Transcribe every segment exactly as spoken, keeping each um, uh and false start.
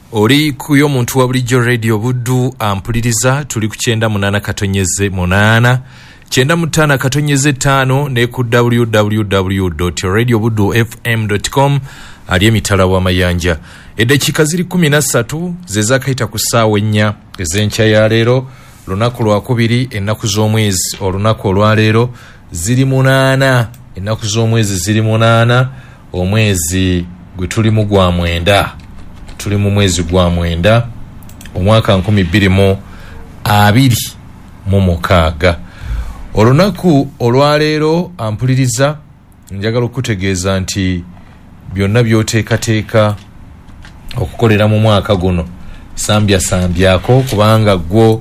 Oli kuyo muntu wa bulijjo radio Buddu ampuliriza tuli ku kyenda munana katonyeze munana kyenda mutana katonyeze tano ne ku w w w dot radio buddu f m dot com ali emitala wa mayanja. Edakika ziri kumi na ssatu ze zakaita ku ssaawa ennya ez'enkya ya leero lunaku lwa kubiri ennaku z'omwezi olunaku olwa leero ziri munana ennaku z'omwezi ziri munana omwezi gwe tulimu gwa mwenda tuli mu mwezi gwa mwenda omwaka nkumi bbiri mu abiri mu mukaaga. Olunaku olwa leero ampuliriza njagala okutegeeza nti byonna by'oteekateeka okukolera mu mwaka guno sambya sambyako kubanga gwo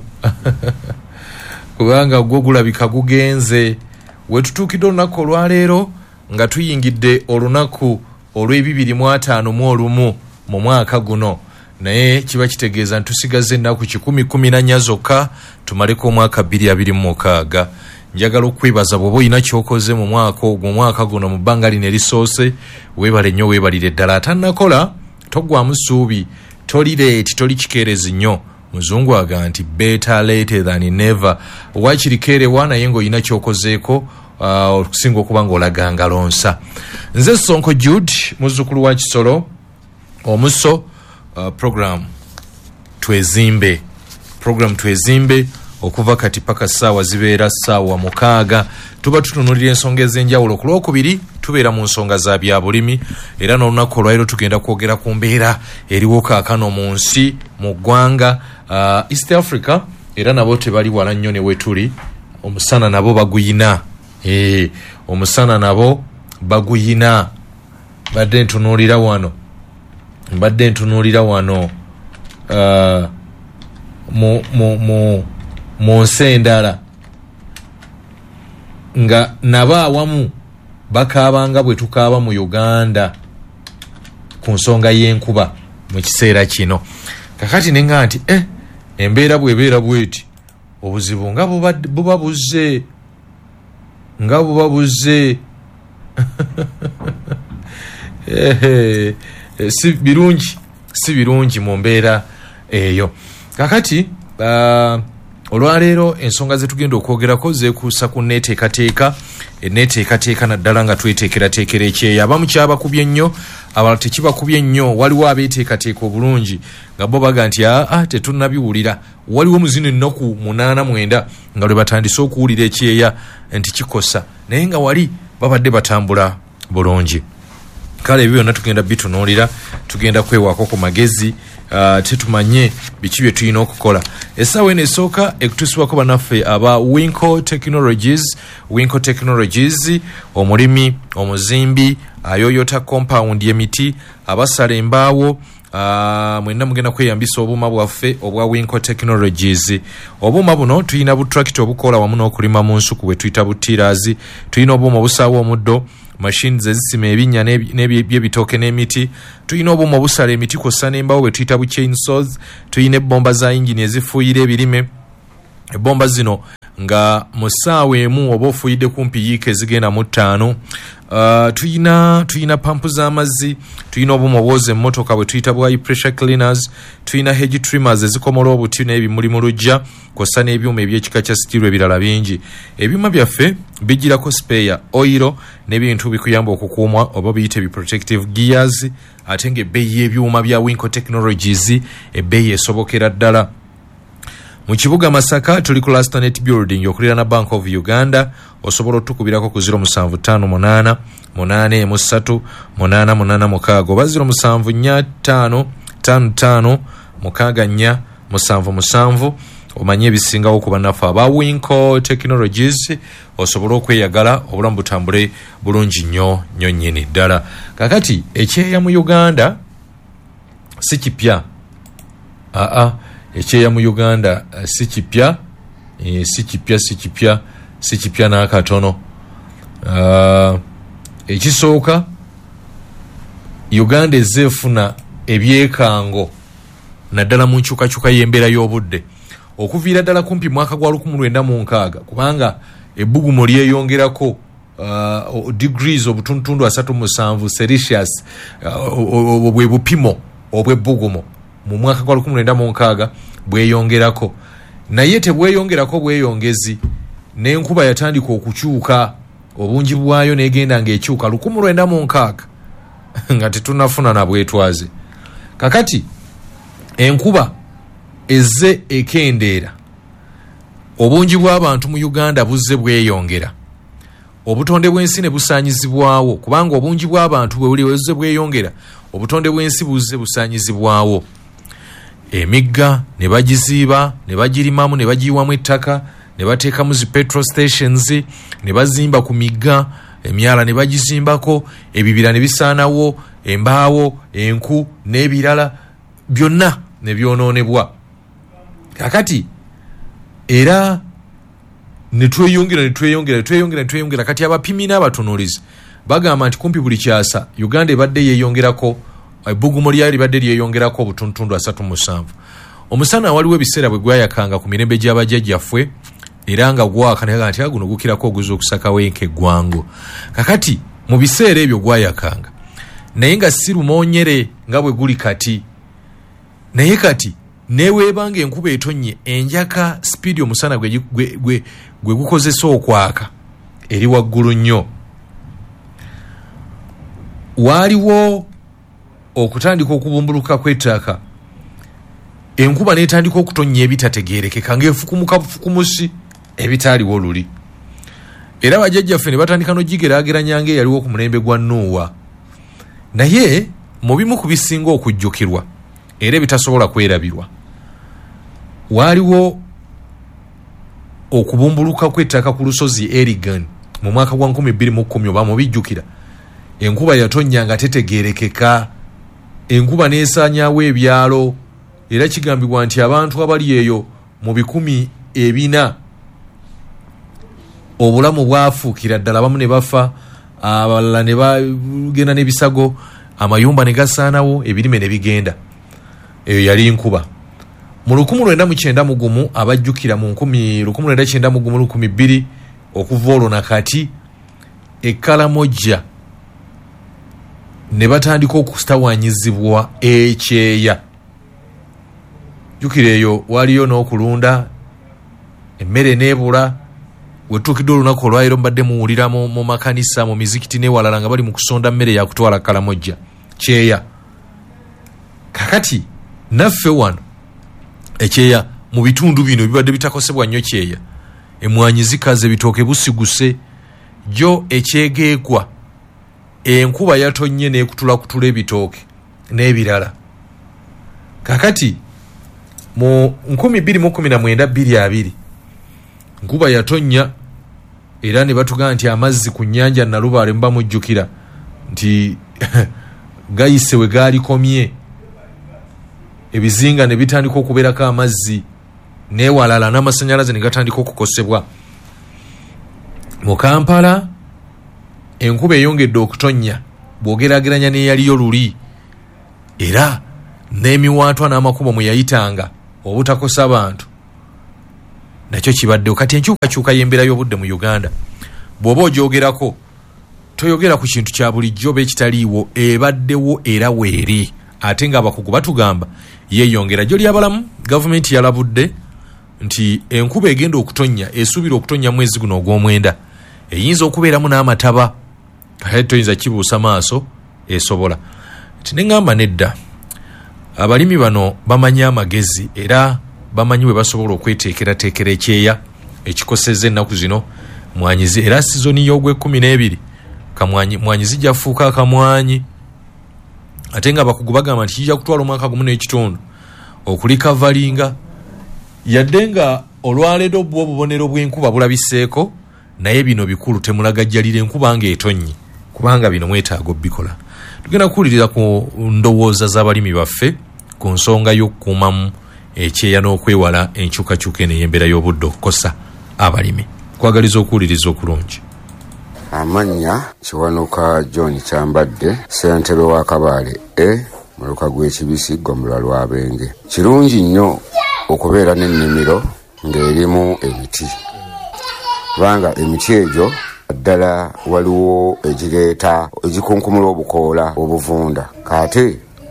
kubanga gwo gulabika gugenze. We tutuukidde olunaku olwa leero nga tuyingidde olunaku olw'ebibiri mu ataano mu olumu mu mwaka guno, naye kiba kitegeeza ntusigaze ennaku kikumi kumi na nnya zokka tumaleko omwaka bbiri abiri mu mukaaga. Njagala okwebaza bw'oba olina ky'okoze mu mwaka ogwo mwaka guno mu bbanga lino erisoose, weebale nnyo weebalire ddala. Atannakola toggwamu ssuubi, toli leeti toli kikeerezi nnyo. Muzungu aga nti better late than never. Wakirikeerewa naye ng'olina ky'okozeeko okusinga okuba ng'olaga ngalonsa. Nze Sonko Jude muzzukulu wa Kisolo omuso. Uh, program twezimbe program twezimbe okuva kati paka ssaawa zibeera ssaawa mukaaga tuba tutunulira ensonga ez'enjawulo. Ku lwokubiri tubeera mu nsonga za bya bulimi era n'olunaku olwaleero tugenda kwogera ku mbeera eriwo kaakano mu nsi mu ggwanga uh, East Africa era nabo tebali wala nnyo ne wetuli. Omusana nabo baguyina eh omusana nabo baguyina badde ntunuulira wano mbadde ntunuulira wano uh, mu mu mu mu nsi endala nga naba awamu bakaabanga bwe tukaaba mu Uganda ku nsonga y'enkuba mu kiseera kino. Kakati nenga nti eh embeera bwebeera bweti obuzibu nga buba buzze nga buba buzze ehe si birungi si birungi mu mbeera eyo. Kakati uh, olwaleero ensonga ze tugenda okwogerako zeekuusa ku neeteekateeka eneeteekateeka naddala nga tweteekerateekera ekyeya. Abamu kyabakubye nnyo abalala tekibakubye nnyo. Waliwo abeeteekateeka obulungi nga bo baga nti aa tetunnabiwulira. Waliwo muzino ennaku munaana mwenda nga lwe batandise okuwulira ekyeya nti kikosa naye nga wali babadde batambula bulungi. Kale ebyo byonna tugenda bitunuulira, tugenda kwewaako ku magezi uh, tetumanye biki bye tulina okukola. Essaawa eno esooka ekutuusibwako bannaffe aba Winco Technologies. Winco Technologies omulimi omuzimbi ayoyota compound y'emiti abasala embaawo uh, mwenna mugenda kweyambisa obuuma bwaffe obwa Winco Technologies. Obuuma buno tulina butrakita obukola wamu n'okulima mu nsuku bwe tuyita butirazi. Tulina obuuma obusaawa omuddo, machines ezisima ebinnya n'ebyebitooke n'emiti. Tulina obuuma obusala emiti kw'ossa n'embaawo bwe tuyita bu chainsaws. Tulina ebbomba za yingini ezifuuyira ebirime. Ebbomba zino nga mu ssaawa emu oba ofuuyidde kumpi yiika ezigenda mu ttaano. Uh, tuyina tuyina pampu z'amazzi. Tuyina obuuma obwoza emmotoka bwe tuyita bwa high pressure cleaners. Tuyina hedge trimmers ezikomola obuti n'ebimuli mu luggya kw'ossa n'ebyuma eby'ekika kya steel ebirala bingi. Ebyuma byaffe bijjirako spare oil n'ebintu bikuyamba okukuuma oba biyite bi protective gears. Ate ng'ebbeeyi y'ebyuma bya Winco Technologies ebbeeyi esobokera ddala. Mu kibuga Masaka tuli ku Lastanet Building okulira na Bank of Uganda. Osobola otukubirako ku zero musanvu ttaano munaana munaana emu ssatu munaana munaana mukaaga oba zero musanvu nnya ttaano ttaano ttaano mukaaga nnya musanvu musanvu. Omanye ebisingawo ku bannaffe aba Winco Technologies. Osobola okweyagala obulamu butambule bulungi nnyo nnyo nnyini ddala. Kakati ekyeya mu Uganda si kipya. Aa ekyeya mu Uganda uh, si kipya e, si kipya si kipya si kipya n'akatono. Uh, ekisooka Uganda ezefuna ebyekango naddala mu nkyukakyuka y'embeera y'obudde okuviira ddala kumpi mwaka gwa lukumi lwenda mu nkaaga kubanga ebbugumu lyeyongerako uh, degrees obutuntundu asatu musanvu Celsius uh, obwe bupimo obw'ebbugumu mu mwaka gwa lukumi lwenda mu nkaaga bweyongerako, naye tebweyongerako bweyongezi, n'enkuba yatandika okukyuka, obungi bwayo negenda ng'ekyuka lukumi lwenda mu nkaaga nga tetunafuna na bwetwaze. Kakati enkuba ezze ekendeera, obungi bw'abantu mu Uganda buzze bweyongera, obutonde bw'ensi ne busaanyizibwawo, kubanga obungi bw'abantu bwe buli buzze bweyongera, obutonde bw'ensi buzze busaanyizibwawo. Emigga ne bagiziiba, ne bagirimamu, ne bagiyiwamu ettaka, ne bateekamu zi petrol stations, ne bazimba ku migga, emyala ne bagizimbako, ebibira ne bisaanawo, embaawo, enku n'ebirala byonna ne byonoonebwa. Kakati era ne tweyongera ne tweyongera ne tweyongera ne tweyongera. Kati abapimi n'abatunuulizi bagamba nti kumpi buli kyasa Uganda ebadde yeeyongerako, ebbugumu lyali libadde lyeyongerako obutuntundu asatu mu musanvu. Omusana waliwo ebiseera bwe gwayakanga ku mirembe gy'abajjajjaffe, era nga gwaka naye nti guno gukirako oguza okusakawo enkegwango. Kakati mu biseera ebyo gwayakanga, naye nga si lumoonyere nga bwe guli kati. Naye kati neweebanga enkuba etonnye, enjaka speedi omusana gwe, gwe, gwe, gwe gukozesa okwaka eri waggulu nnyo. Waaliwo okutandika okubumbuluka kw'ettaka, enkuba n'etandika okutonnya ebitategeerekeka ng'efukumuka bufukumusi ebitaaliwo luli. Era bajjajjaffe ne batandika n'ogigeraageranya ng'eyaliwo ku mulembe gwa Nuuwa. Naye mu bimu ku bisinga okujjukirwa era ebitasobola kwerabirwa, waaliwo okubumbuluka kw'ettaka ku lusozi Erigan mu mwaka gwa nkumi bbiri mu kkumi, oba mubijjukira. Enkuba yatonnya nga tetegeerekeka, enkuba n'esaanyaawo ebyalo, era kigambibwa nti abantu abali eyo mu bikumi ebina obulamu bwafuukira ddala, abamu ne bafa, abalala ne bagenda n'ebisago, amayumba ne gasaanawo, ebirime ne bigenda. Eyo yali nkuba. Mu lukumi lwenda mu kyenda mu gumu abajjukira mu nkumi lukumi lwenda kyenda mu gumu lukumi bbiri okuva olwo nakati e Karamoja ne batandika okutawaanyizibwa ekyeya. Jukira eyo waliyo n'okulunda, emmere n'ebula. Wetuukidde olunaku olwaliro mbadde muwulira mu, mu makanisa, mu mizikiti n'ewalala nga bali mu kusonda mmere ya kutwala Karamoja, kyeya. Kakati naffe wano ekyeya mu bitundu bino bibadde bitakosebwa nnyo kyeya. Emwanyi zikaze, bitooke busiguse, jo ekyegeekwa, enkuba yatonye n'ekutula kutula ebitooke n'ebirala. Kakati mu nkumi bbiri mu kkumi na mwenda bbiri abiri nkuba yatonnya, era ne batugamba nti amazzi ku nnyanja Nalubaale mba mujjukira nti gayise we gaalikomye, ebizinga ne bitandika okubeerako amazzi n'ewalala, n'amasannyalaze ne gatandika okukosebwa. Mu Kampala enkuba eyongedde okutonnya bw'ogeraageranya n'eyaliyo luli, era n'emiwaatwa n'amakubo mwe yayitanga obutakosa bantu nakyo kibaddewo. Kati enkyukakyuka y'embeera y'obudde mu Uganda bw'oba ogyogerako toyogera ku kintu kya bulijjo oba ekitaliiwo, ebaddewo era weeri. Ate nga abakugu batugamba yeeyongera. Gyo ly'abalamu gavumenti yalabudde nti enkuba egenda okutonnya, esuubira okutonnya mwezi guno ogw'omwenda, eyinza okubeeramu n'amataba, ate toyinza kibuusa maaso, esobola. Ti ne ngamba nedda, abalimi bano bamanyi amagezi era bamanyi bwe basobola okweteekerateekera ekyeya ekikosezza ennaku zino. Mwanyizi era sizoni y'ogw'ekkumi n'ebiri kamwanyi mwanyizi jafuuka akamwanyi, ate nga abakugu bagamba nti kijja kutwala omwaka gumu n'ekitundu okulikavalinga. Yadde nga olwaleero bwo obubonero bw'enkuba bulabiseeko, naye bino bikulu temulagajjalira enkuba ng'etonnye, kubanga bino mwetaaga obbikola. Tugenda kuwuliriza ku ndowooza z'abalimi baffe ku nsonga y'okukuumamu ekyeya n'okwewala enkyukakyuka eno ey'embeera y'obudde okukosa abalimi. Kwagaliza okuwuliriza okulungi. Amannya Kiwanuka John Kyambadde, ssentebe wa Kabaale e muluka gw'ekibisi Gombula Lwabenge. Kirungi nnyo okubeera n'ennimiro ng'erimu emiti, kubanga emiti egyo ddala waliwo egireeta egikunkumula obukoola obuvunda. Kaate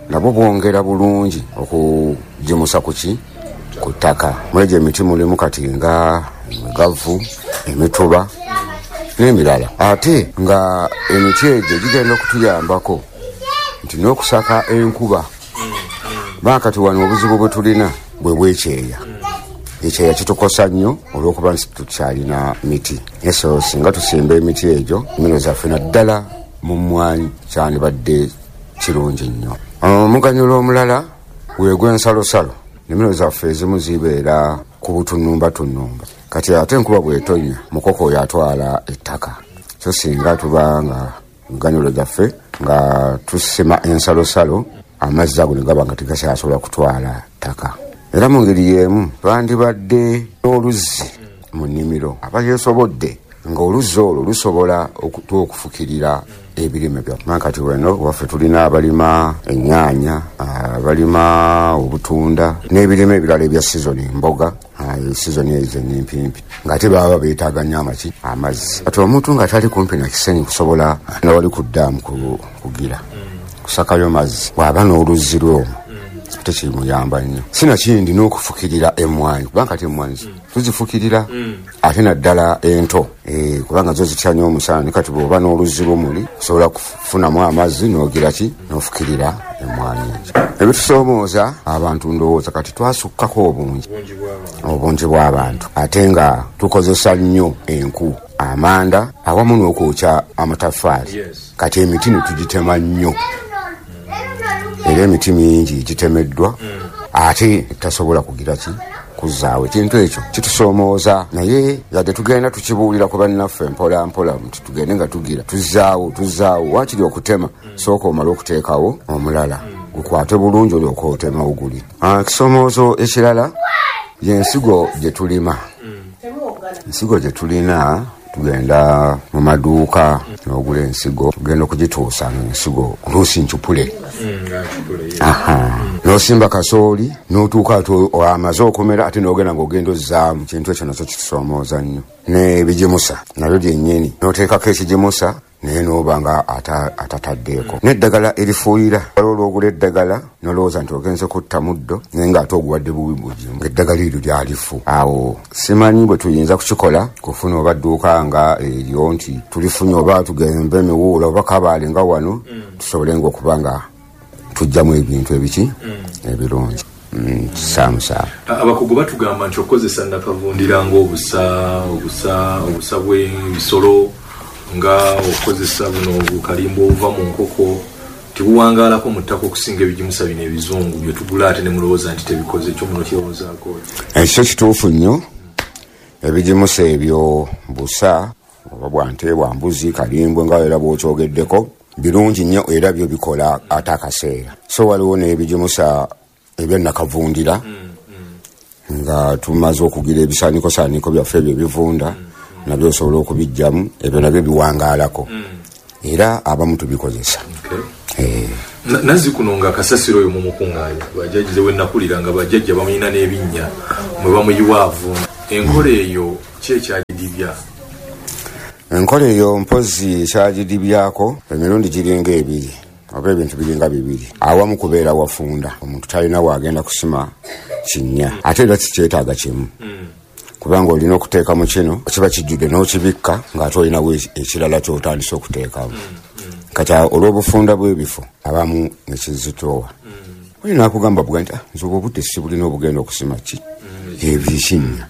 nabo bwongera bulungi okugimusa kuki ku ttaka. Mwegyo emiti mulimu kati nga emigavu, emituba n'emirala. Ate nga emiti egyo gigenda okutuyambako nti n'okusaka enkuba. Baakati wano obuzibu bwe tulina bwe bwekyeya. Ekyeya kitukosa nnyo olw'okuba nti tukyalina miti. Eso singa tusimba emiti egyo emmino zaffe naddala mu mmwanyi kyandibadde kirungi nnyo. Omuganyulo omulala gw'egw'ensalosalo. Ennimiro zaffe ezimu zibeera ku butunnumba tunnumba. Kati ate enkuba bw'etonnya mukoko oyo atwala ettaka. So singa tuba nga muganyulo gyaffe nga tusima ensalosalo, amazzi ago ne gaba nga tegasyasobola kutwala ttaka. Era mu ngeri y'emu twandibadde n'oluzzi mu nnimiro aba yeesobodde ng'oluzzi olwo lusobola okufukirira ebirime byaffe. Kati weno waffe tulina abalima ennyaanya, abalima obutunda n'ebirime ebirala ebya sizoni, mboga sizoni ezo ennimpimpi, ng'ate baba beetaaga nnyo amaki amazzi. Kati omuntu nga tali kumpi na kisenyi kusobola nawali ku ddaamu kugira kusakayo mazzi, bw'aba n'oluzzi lw'omwo ate kimuyamba nnyo. Sinakindi n'okufukirira emmwanyi, kubanga kati emmwanyi tuzifukirira ate naddala ento kubanga zo zitya nnyo omusana. Kati bw'oba n'oluzzi lumuli osobola kufunamu amazzi n'ogira ki n'ofukirira emmwanyi egyo. Ebitusoomooza abantu ndowooza kati twasukkako obungi obungi bw'abantu, ate nga tukozesa nnyo enku, amanda awamu n'okwokya amataffaali. Kati emiti ne tugitema nnyo, era emiti mingi gitemeddwa ate tasobola kugira ki kuzaawo. Ekintu ekyo kitusoomooza, naye yadde tugenda tukibuulira ku bannaffe mpola mpola nti tugende nga tugira tuzaawo tuzaawo. Waakiri okutema sooka omala okuteekawo omulala gukwate bulungi olyoka otemawo guli. Ekisoomoozo ekirala y'ensigo gye tulima. Ensigo gye tulina tugenda mu maduuka n'ogula ensigo, tugenda okugituusa ensigo oluusi ncupule. Aha, n'osimba kasooli n'otuuka ate amaze okumera ate n'ogenda ng'ogenda ozzaamu. Kintu ekyo nakyo kitusoomooza nnyo. N'ebigimusa nabyo byennyini, n'oteekako ekigimusa naye n'oba nga atataddeeko. N'eddagala erifuuyira, olw'ogula eddagala n'olowooza nti ogenze kutta muddo naye ng'ate oguwadde bubi bugimu, ng'eddagala eryo lyalifu. Awo simanyi bwe tuyinza kukikola kufuna oba dduuka nga eryo nti tulifunye oba tugembe emiwuula oba kabaale nga wano tusobole ng'okuba nga tujjamu ebintu ebiki ebirungi. Kisaamusaamu abakugu batugamba nti okozesa nakavundira ng'obusa obusa obusa bw'ebisolo nga okozesa buno obukalimba obuva mu nkoko tibuwangaalako mu ttaka okusinga ebigimusa bino ebizungu bye tugula ate ne mulowooza nti tebikoze. Ekyo muno kirowoozaako? Ekyo kituufu nnyo. Ebigimusa ebyo busa oba bwante bwa mbuzi kalimbwe nga era bw'okyogeddeko birungi nnyo era byo bikola ate akaseera. So waliwo n'ebigimusa ebyannakavundira nga tumaze okugira ebisaaniko saaniko byaffe ebyo ebivunda nabyo osobola okubijjamu, ebyo nabyo biwangaalako era abamu tubikozesa. Nazzi kuno nga kasasiro oyo mumukuŋŋaanya bajjajja we nakulira nga bajjajja bamuyina n'ebinnya mwe bamuyiwa avunda. Enkola eyo ki ekyagidibya? Enkola eyo mpozi ekyagidibyako emirundi giringa ebiri oba ebintu biringa bibiri. Awamu kubeera wafunda, omuntu talina waagenda kusima kinnya, ate era kikyetaaga kimu kubanga olina okuteekamu kino kiba kijjudde n'okibikka ng'ate olinawo ekirala ky'otandisa okuteekamu. Kati olw'obufunda bw'ebifo abamu ne kizitoowa. Olina akugamba buga nti nze obwo obudde si bulina obugenda okusima ki ebikinnya.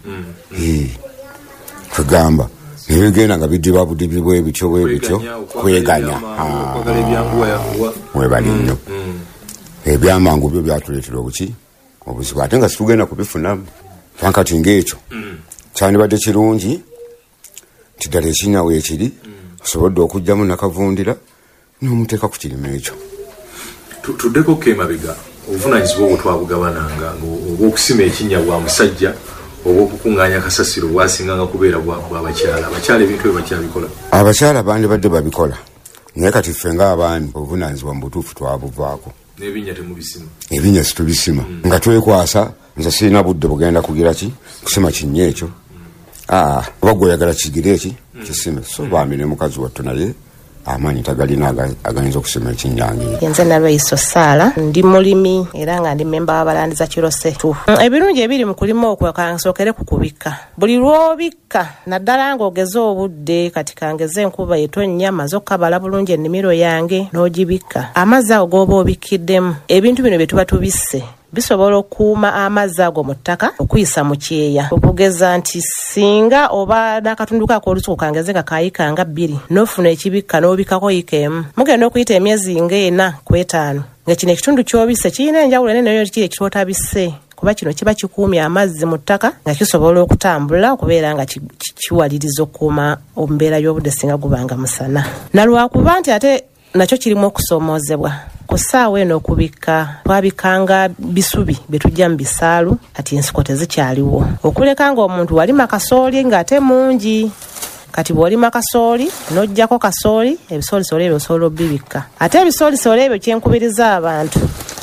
Tugamba nebigenda nga bidiba budibi bwebityo bwebityo kweganya mwebali nnyo. Ebyamangu byo byatuleetera obuki obuzibu ate nga situgenda kubifunamu. Kankati ng'ekyo kyandibadde kirungi nti ddala ekinnya weekiri osobodde okugjamu nakavundira n'omuteeka ku kirime ekyo. Tuddeko ko emabega obuvunaanyizibwa obwo twabugabananga obw'okusima ekinnya bwa musajja obw'okukuŋŋaanya kasasiro bwasinganga kubeera bw'abakyala. Abakyala ebintu ebyo bakyabikola? Abakyala bandibadde babikola naye kati ffe ng'abaami obuvunaanyizibwa mu butuufu twabuvaako. N'ebinnya temubisima? Ebinnya situbisima nga twekwasa nze sirina budde bugenda kugira ki kusima kinnya ekyo. Oba gwe oyagala kigire eki kisime. So baami ne mukazi wattu naye amaanyi tagalina agayinza okusima ekinyange. Yenze Nalweiso Saala ndi mulimi era nga ndi memba w'abalandiza Kirose tu. Ebirungi ebiri mu kulima okwo kansokere ku kubika. Buli lwobika naddala ng'ogeza obudde kati kangeze enkuba etonnya maze okukabala bulungi ennimiro yange n'ogibika. Amazzi ago g'oba obikiddemu ebintu bino bye tuba tubisse bisobola okuuma amazzi ago mu ttaka okuyisa mu kyeya. Okugeza nti singa oba n'akatundu kaako olusuku kangeze nga kaayika nga bbiri n'ofuna ekibikka n'obikako yika emu mugenda okuyita emyezi ng'ena ku etaano nga kino ekitundu ky'obisse kirina enjawulo ene nayo kiri ekitootabisse kuba kino kiba kikuumya amazzi mu ttaka nga kisobola okutambula okubeera nga kiwaliriza okuuma ombeera y'obudde singa gubanga musana. Nalwakuba nti ate nakyo kirimu okusoomoozebwa. Ku ssaawa eno okubika twabikanga bisubi bye tujja mu bisaalu kati ensiko tezikyaliwo. Okuleka ng'omuntu walima kasooli ng'ate mungi kati bw'olima kasooli n'oggyako kasooli ebisoolisoola ebyo osobola obbibikka. Ate ebisoolisoola ebyo kyenkubiriza abantu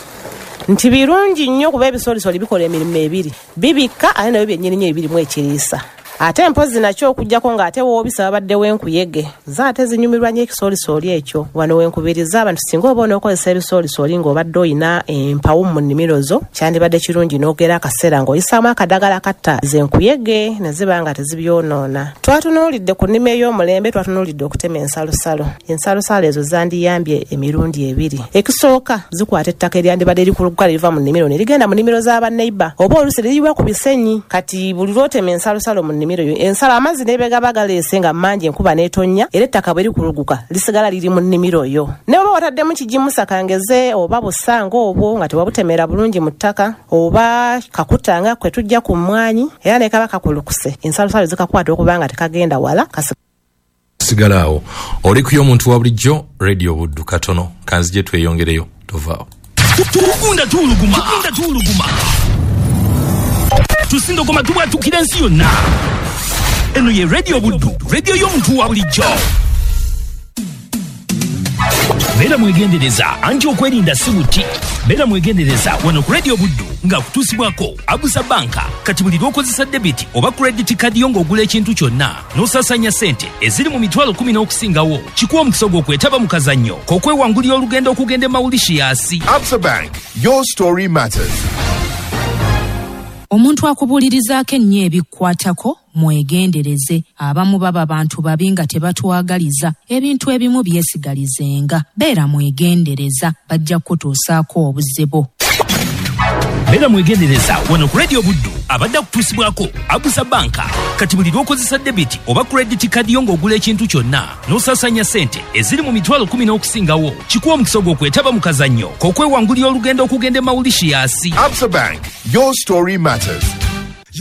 nti birungi nnyo kuba ebisoolisoola bikola emirimu ebiri bibikka ate nabyo byennyini ebirimu ekiriisa. Ate mpozi nakyo okujjako ng'ate woobisa babaddewo enkuyege zaate zinyumirwa nnyo ekisoolisoli ekyo. Wano wenkubiriza abantu singa oba onookozesa ebisoolisoli ng'obadde oyina empawu mu nnimiro zo kyandibadde kirungi n'ogera akaseera ng'oyisaamu akadagala katta zenkuyege ne ziba nga tezibyonoona. Twatunuulidde ku nnima ey'omulembe twatunuulidde okutema ensalosalo. Ensalosalo ezo zandiyambye emirundi ebiri. Ekisooka zikwata ettaka eryandibadde likulugala liva mu nnimiro ne ligenda mu nnimiro z'abanneiba oba oluusi liriyiwa ku bisenyi. Kati buli lwotema ensalosalo mu nnimiro ensala amazzi n'ebega bagaleese nga mangi enkuba n'etonnya era ettaka bwe likuluguka lisigala liri mu nnimiro yo. Ne bwe wataddemu kigimusa kangeze oba busanga obwo nga tewabutemera bulungi mu ttaka oba kakutanga kwe tujja ku mmwanyi era ne kaba kakulukuse ensalosalo zikakwata okuba nga tekagenda wala sigala awo. Oli kuyo omuntu wa bulijjo Radio Buddu katono kanzije tweyongereyo tovaawo. Tukunda tuuluguma tukunda tuuluguma tusindo koma tuba tukira nsi yonna. Eno ye Radio Buddu, radio y'omuntu wa bulijjo. Beera mwegendereza anti okwerinda si buti. Beera mwegendereza wano ku Radio Buddu nga kutuusibwako Abusa Banka kati buli lw'okozesa debiti oba credit card yo ng'ogula ekintu kyonna n'osasanya ssente eziri mu mitwalo kumi n'okusingawo kikuwa omukisa gw'okwetaba mu kazannyo k'okwewangulira olugendo okugenda e Mauritius. Absa Bank, your story matters. Omuntu akubuulirizaako ennyo ebikwatako mwegendereze. Abamu baba bantu babi nga tebatwagaliza ebintu ebimu byesigalizenga. Beera mwegendereza bajja kutuusaako obuzibu. Beera mwegendereza wano ku Radio Buddu abadde akutuusibwako Abusa Banka kati buli lw'okozesa debiti oba credit card yo ng'ogula ekintu kyonna n'osasanya ssente eziri mu mitwalo kumi n'okusingawo kikuwa omukisa gw'okwetaba mu kazannyo k'okwewangulira olugendo okugenda e Mauritius. Absa Bank, your story matters.